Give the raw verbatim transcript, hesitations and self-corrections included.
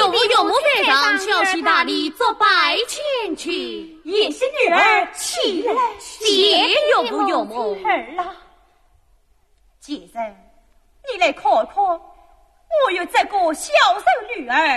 有木有木台上小气大礼做拜前去， 也是女儿起来， 姐有木有木儿啦。姐人，你来看看，我有这个小生女儿。